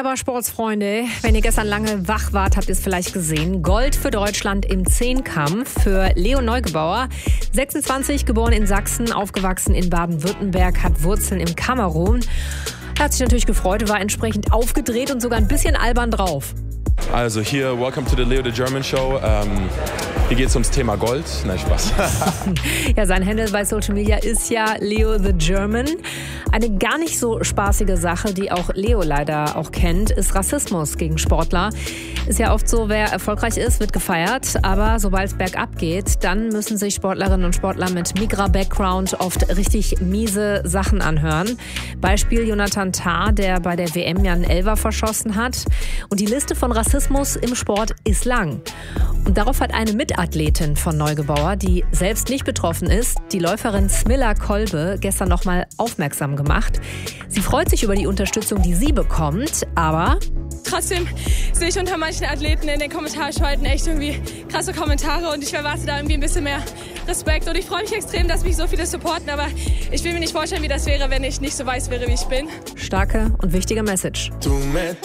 aber Sportsfreunde, wenn ihr gestern lange wach wart, habt ihr es vielleicht gesehen. Gold für Deutschland im Zehnkampf für Leo Neugebauer. 26, geboren in Sachsen, aufgewachsen in Baden-Württemberg, hat Wurzeln im Kamerun. Er hat sich natürlich gefreut, war entsprechend aufgedreht und sogar ein bisschen albern drauf. Also hier, welcome to the Leo the German Show. Hier geht es ums Thema Gold. Nein, Spaß. Ja, sein Handle bei Social Media ist ja Leo the German. Eine gar nicht so spaßige Sache, die auch Leo leider auch kennt, ist Rassismus gegen Sportler. Ist ja oft so, wer erfolgreich ist, wird gefeiert. Aber sobald es bergab geht, dann müssen sich Sportlerinnen und Sportler mit Migra-Background oft richtig miese Sachen anhören. Beispiel Jonathan Tah, der bei der WM ja einen Elfer verschossen hat. Und die Liste von Rassismus im Sport ist lang. Und darauf hat eine Mitathletin von Neugebauer, die selbst nicht betroffen ist, die Läuferin Smilla Kolbe, gestern nochmal aufmerksam gemacht. Sie freut sich über die Unterstützung, die sie bekommt, aber trotzdem sehe ich unter manchen Athleten in den Kommentarspalten echt irgendwie krasse Kommentare und ich erwarte da irgendwie ein bisschen mehr Respekt. Und ich freue mich extrem, dass mich so viele supporten, aber ich will mir nicht vorstellen, wie das wäre, wenn ich nicht so weiß wäre, wie ich bin. Starke und wichtige Message.